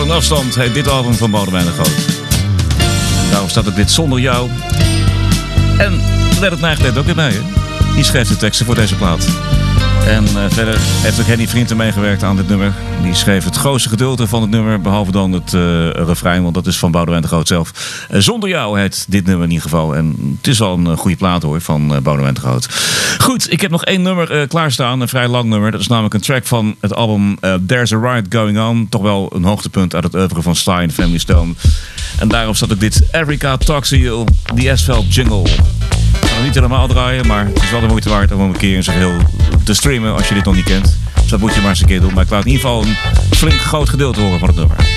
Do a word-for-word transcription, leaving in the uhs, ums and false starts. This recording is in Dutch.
Lang afstand heet dit album van Boudewijn de Groot. Daarom staat ook dit Zonder Jou. En Let Nijg deed ook weer mee. Hè? Die schreef de teksten voor deze plaat. En uh, verder heeft ook Henny Vrienden meegewerkt aan dit nummer. Die schreef het grootste gedeelte van het nummer, behalve dan het uh, refrein, want dat is van Boudewijn de Groot zelf. Uh, Zonder Jou heet dit nummer in ieder geval. En het is wel een uh, goede plaat hoor, van uh, Boudewijn de Groot. Goed, ik heb nog één nummer uh, klaarstaan, een vrij lang nummer. Dat is namelijk een track van het album uh, There's a Riot Going On. Toch wel een hoogtepunt uit het oeuvre van Sly and Family Stone. En daarop staat ook dit Erica Talks to You, The Asphalt Jingle. Ik ga het niet helemaal draaien, maar het is wel de moeite waard om een keer in zo'n heel te streamen als je dit nog niet kent. Dus dat moet je maar eens een keer doen. Maar ik laat in ieder geval een flink groot gedeelte horen van het nummer.